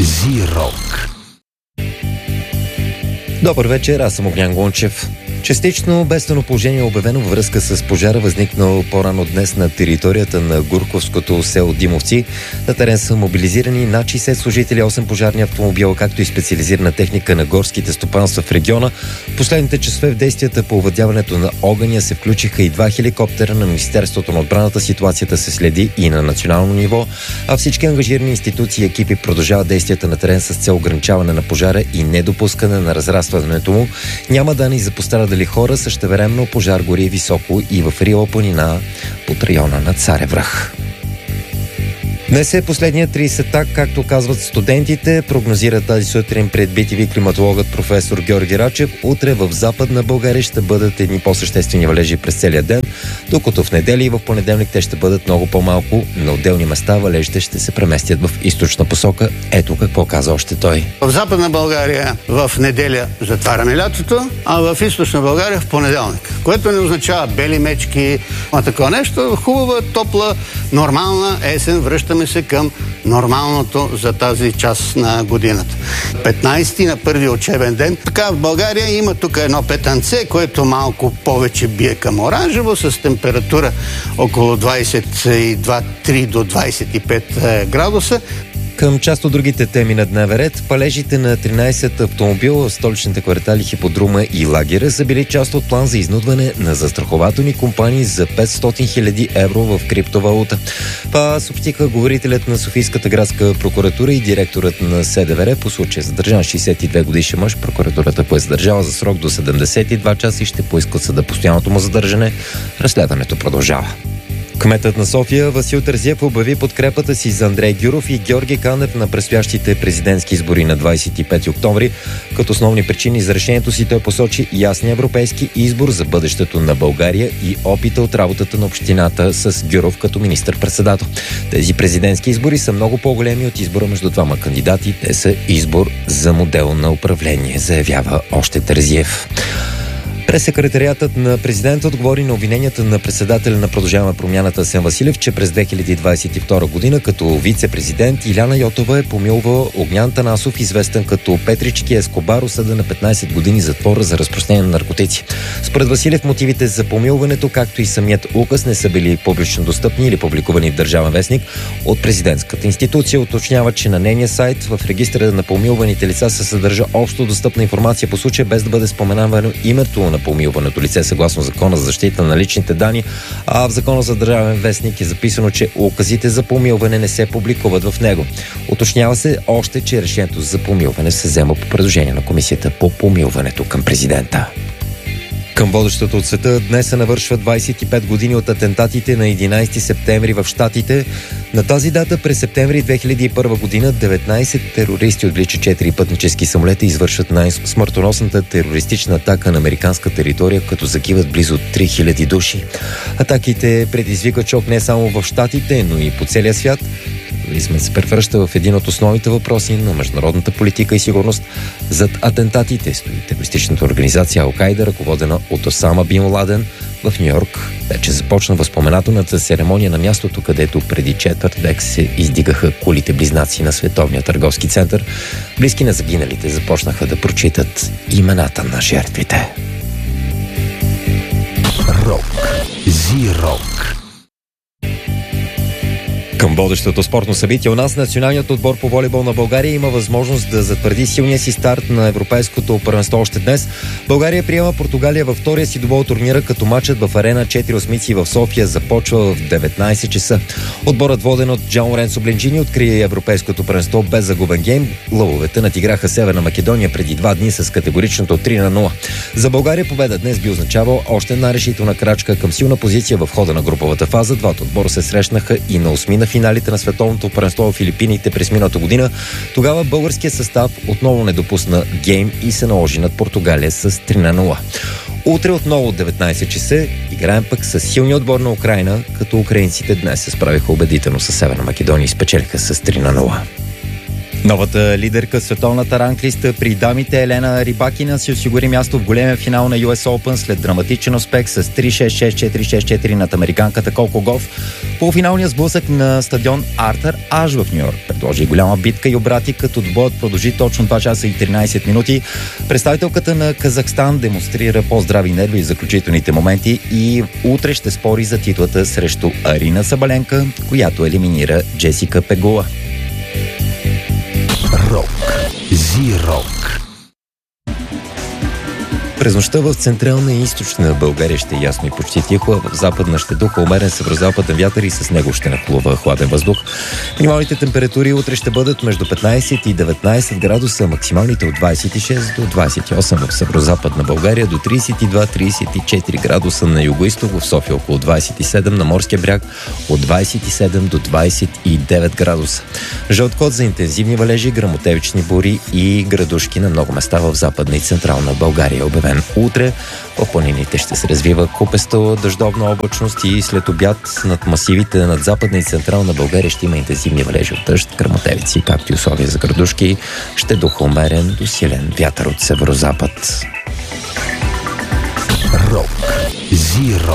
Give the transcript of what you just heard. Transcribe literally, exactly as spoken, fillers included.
Зирок. Добър вечер, аз съм Огнян Гончев. Частично бедствено положение е обявено във връзка с пожара, възникнал по-рано днес на територията на Гурковското село Димовци. На терен са мобилизирани над шейсет служители, осем пожарни автомобила, както и специализирана техника на горските стопанства в региона. В последните часове в действията по овладяването на огъня се включиха и два хеликоптера на Министерството на отбраната. Ситуацията се следи и на национално ниво, а всички ангажирани институции и екипи продължават действията на терен с цел ограничаване на пожара и недопускане на разрастването му. Няма данни за пострадали дали хора, същевременно пожар гори високо и в Рила планина под района на Царев връх. Днес е последният тридесетак, както казват студентите, прогнозира тази сутрин пред би ти ви климатологът професор Георги Рачев. Утре в Западна България ще бъдат едни по-съществени валежи през целия ден, докато в неделя и в понеделник те ще бъдат много по-малко. На отделни места валежите ще се преместят в източна посока. Ето какво каза още той. В Западна България в неделя затваряме лятото, а в източна България в понеделник. Което не означава бели мечки, а такова нещо. Хубава, топла, нормална есен. Връщаме се към нормалното за тази част на годината. петнайсети на първи учебен ден. Така в България има тук едно петънце, което малко повече бие към оранжево, с температура около двайсет и два три до двайсет и пет градуса. Към част от другите теми на дневен ред, палежите на тринайсет автомобила в столичните квартали Хиподрума и Лагера са били част от план за изнудване на застрахователни компании за петстотин хиляди евро в криптовалута. Това съобщиха говорителят на Софийската градска прокуратура и директорът на СДВР. По случая задържан шейсет и две годишен мъж. Прокуратурата го е задържала за срок до седемдесет и два часа и ще поиска от съда постоянното му задържане. Разследването продължава. Кметът на София Васил Терзиев обяви подкрепата си за Андрей Гюров и Георги Канев на предстоящите президентски избори на двайсет и пети октомври. Като основни причини за решението си той посочи ясния европейски избор за бъдещето на България и опита от работата на общината с Гюров като министър-председател. Тези президентски избори са много по-големи от избора между двама кандидати. Те са избор за модел на управление, заявява още Терзиев. Прес-секретариатът на президента отговори на обвиненията на председателя на Продължаваме промяната Асен Василев, че през две хиляди двайсет и втора година като вице-президент Иляна Йотова е помилвала Огнян Танасов, известен като Петрички Ескобар, осъден на петнайсет години затвора за разпространение на наркотици. Според Василев мотивите за помилването, както и самият указ, не са били публично достъпни или публикувани в Държавен вестник. От президентската институция уточнява, че на нейния сайт в регистъра на помилваните лица се съдържа общо достъпна информация по случая, без да бъде споменавано името на помилваното лице съгласно Закона за защита на личните данни, а в Закона за Държавен вестник е записано, че указите за помилване не се публикуват в него. Уточнява се още, че решението за помилване се взема по предложение на Комисията по помилването към президента. Към водещото от света днес се навършва двайсет и пет години от атентатите на единайсети септември в Щатите. На тази дата през септември две хиляди и първа година деветнайсет терористи отвличат четири пътнически самолета и извършват най-смъртоносната терористична атака на американска територия, като загиват близо три хиляди души. Атаките предизвикват шок не само в Щатите, но и по целия свят. Тероризмът се превръща в един от основните въпроси на международната политика и сигурност. Зад атентатите стои терористичната организация Ал-Кайда, ръководена от Осама Бин Ладен. В Ню-Йорк вече започна възпоменателната церемония на мястото, където преди четвърт век се издигаха кулите близнаци на Световния търговски център. Близки на загиналите започнаха да прочитат имената на жертвите. Рок. Зирок. Към водещото спортно събитие у нас националният отбор по волейбол на България има възможност да затвърди силния си старт на Европейското първенство още днес. България приема Португалия във втория си двубой турнира, като матчът в арена четири осмици в София започва в деветнайсет часа. Отборът, воден от Джан Лоренцо Бленджини, открие Европейското първенство без загубен гейм. Лъвовете надиграха Северна Македония преди два дни с категоричното три на нула. За България победа днес би означавал още една решителна крачка към силна позиция в хода на груповата фаза. Двата отбора се срещнаха и на осми на финалите на Световното първенство в Филипините през миналата година. Тогава българският състав отново не допусна гейм и се наложи над Португалия с три на нула. Утре отново от деветнайсет часа играем пък с силния отбор на Украйна, като украинците днес се справиха убедително с Северна Македония и спечелиха с три на нула. Новата лидерка в световната ранглиста при дамите Елена Рибакина си осигури място в големия финал на Ю Ес Open след драматичен успех с три шест шест четири шест четири над американката Коко Гоф. Полуфиналният сблъсък на стадион Артър Аш в Ню Йорк предложи голяма битка и обрати, като двобоят продължи точно два часа и тринайсет минути. Представителката на Казахстан демонстрира по-здрави нерви в заключителните моменти и утре ще спори за титлата срещу Арина Сабаленка, която елиминира Джесика Пегула. Рок. Зи-рок. През нощта в централна и източна България ще е ясно и почти тихо, а в западна ще духа умерен северозападен вятър и с него ще нахлува хладен въздух. Минималните температури утре ще бъдат между петнайсет и деветнайсет градуса, максималните от двайсет и шест до двайсет и осем в северозападна България, до трийсет и два до трийсет и четири градуса на югоизток, в София около двайсет и седем, на морския бряг от двайсет и седем до двайсет и девет градуса. Жълт код за интензивни валежи, гръмотевични бури и градушки на много места в западна и централна България. Обявен утре в планините ще се развива купеста дъждовна облачност и след обяд над масивите над западна и централна България ще има интензивни валежи от дъжд, гръмотевици, както и условия за градушки. Ще духа умерен до силен вятър от северозапад. Рок. Зи-рок.